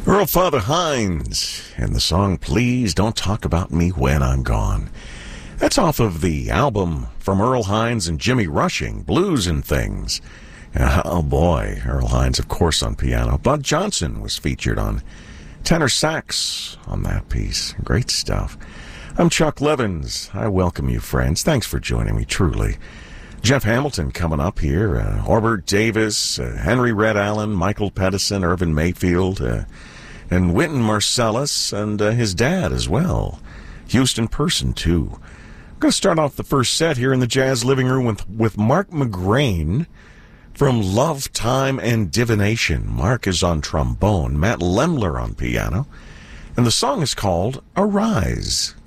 Earl Father Hines and the song Please Don't Talk About Me When I'm Gone. That's off of the album from Earl Hines and Jimmy Rushing, Blues and Things. Oh boy, Earl Hines, of course, on piano. Bud Johnson was featured on tenor sax on that piece. Great stuff. I'm Chuck Levins. I welcome you, friends. Thanks for joining me, truly. Jeff Hamilton coming up here. Orbert Davis, Henry Red Allen, Michael Pedersen, Irvin Mayfield, and Wynton Marsalis, and his dad as well. Houston Person, too. I'm going to start off the first set here in the Jazz Living Room with Mark McGrain from Love, Time, and Divination. Mark is on trombone, Matt Lemler on piano, and the song is called Arise.